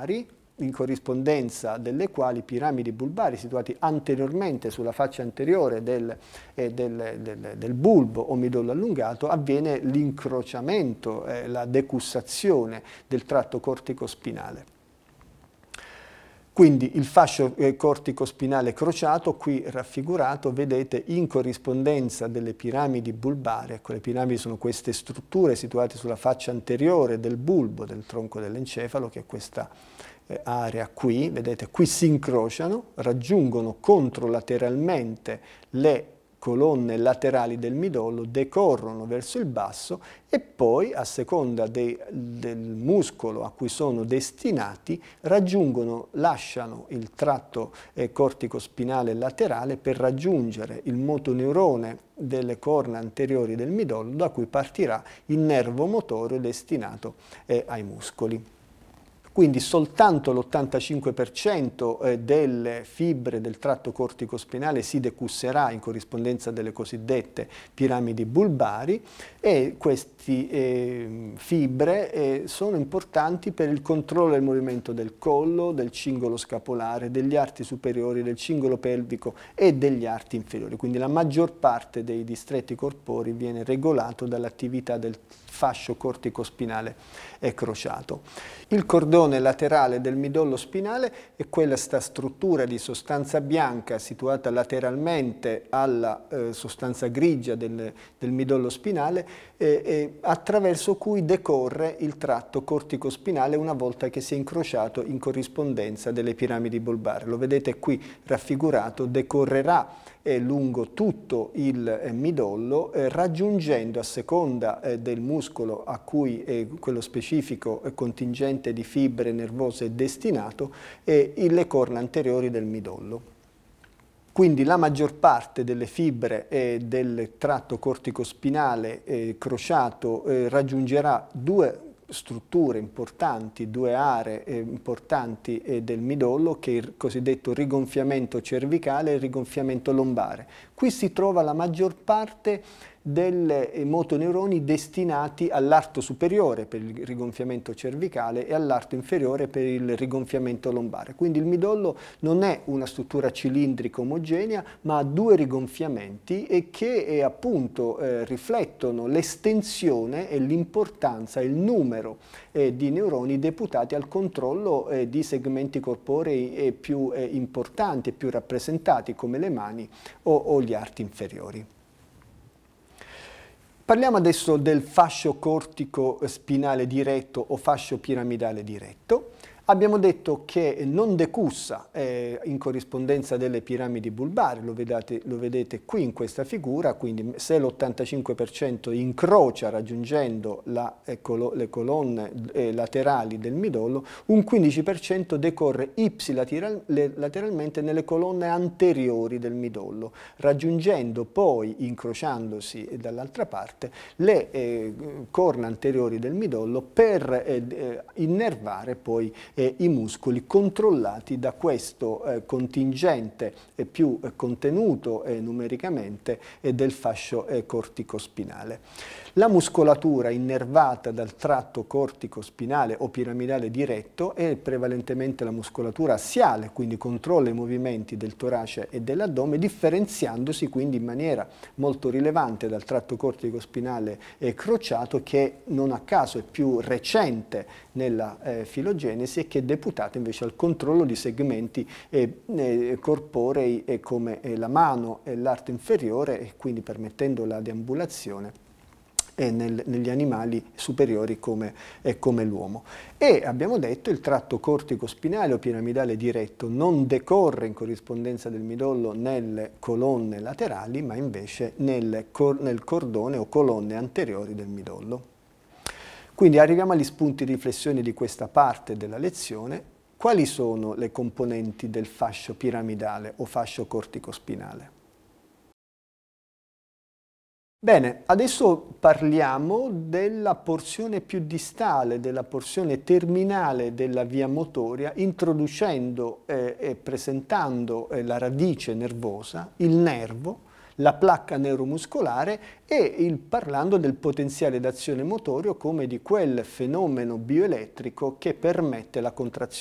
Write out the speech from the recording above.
bulbari, in corrispondenza delle quali piramidi bulbari situati anteriormente sulla faccia anteriore del bulbo o midollo allungato, avviene l'incrociamento, la decussazione del tratto cortico-spinale. Quindi il fascio cortico-spinale crociato, qui raffigurato, vedete in corrispondenza delle piramidi bulbari. Ecco, le piramidi sono queste strutture situate sulla faccia anteriore del bulbo, del tronco dell'encefalo, che è questa area qui, vedete, qui si incrociano, raggiungono controlateralmente le colonne laterali del midollo, decorrono verso il basso e poi, a seconda del muscolo a cui sono destinati, lasciano il tratto cortico-spinale laterale per raggiungere il motoneurone delle corna anteriori del midollo, da cui partirà il nervo motorio destinato ai muscoli. Quindi soltanto l'85% delle fibre del tratto cortico-spinale si decusserà in corrispondenza delle cosiddette piramidi bulbari, e queste fibre sono importanti per il controllo del movimento del collo, del cingolo scapolare, degli arti superiori, del cingolo pelvico e degli arti inferiori. Quindi la maggior parte dei distretti corporei viene regolato dall'attività del fascio cortico-spinale crociato. Il cordone laterale del midollo spinale è questa struttura di sostanza bianca situata lateralmente alla sostanza grigia del midollo spinale, attraverso cui decorre il tratto cortico-spinale una volta che si è incrociato in corrispondenza delle piramidi bulbari. Lo vedete qui raffigurato, decorrerà lungo tutto il midollo, raggiungendo, a seconda del muscolo a cui quello specifico contingente di fibre nervose è destinato, le corna anteriori del midollo. Quindi la maggior parte delle fibre del tratto cortico-spinale crociato raggiungerà due strutture importanti, due aree importanti del midollo, che è il cosiddetto rigonfiamento cervicale e il rigonfiamento lombare. Qui si trova la maggior parte dei motoneuroni destinati all'arto superiore per il rigonfiamento cervicale e all'arto inferiore per il rigonfiamento lombare. Quindi il midollo non è una struttura cilindrica omogenea, ma ha due rigonfiamenti e che appunto riflettono l'estensione e l'importanza e il numero di neuroni deputati al controllo di segmenti corporei più importanti e più rappresentati, come le mani o gli arti inferiori. Parliamo adesso del fascio cortico-spinale diretto o fascio piramidale diretto. Abbiamo detto che non decussa in corrispondenza delle piramidi bulbari, lo vedete qui in questa figura, quindi se l'85% incrocia raggiungendo le colonne laterali del midollo, un 15% decorre ipsilateralmente nelle colonne anteriori del midollo, raggiungendo poi, incrociandosi dall'altra parte, le corna anteriori del midollo per innervare poi i muscoli controllati da questo contingente più contenuto numericamente del fascio cortico-spinale. La muscolatura innervata dal tratto cortico-spinale o piramidale diretto è prevalentemente la muscolatura assiale, quindi controlla i movimenti del torace e dell'addome, differenziandosi quindi in maniera molto rilevante dal tratto cortico-spinale crociato, che non a caso è più recente nella filogenesi e che è deputato invece al controllo di segmenti corporei come la mano e l'arto inferiore, e quindi permettendo la deambulazione negli animali superiori come l'uomo. E abbiamo detto il tratto cortico-spinale o piramidale diretto non decorre in corrispondenza del midollo nelle colonne laterali, ma invece nel cordone o colonne anteriori del midollo. Quindi arriviamo agli spunti di riflessione di questa parte della lezione. Quali sono le componenti del fascio piramidale o fascio cortico-spinale? Bene, adesso parliamo della porzione più distale, della porzione terminale della via motoria, introducendo e presentando la radice nervosa, il nervo, la placca neuromuscolare e parlando del potenziale d'azione motorio come di quel fenomeno bioelettrico che permette la contrazione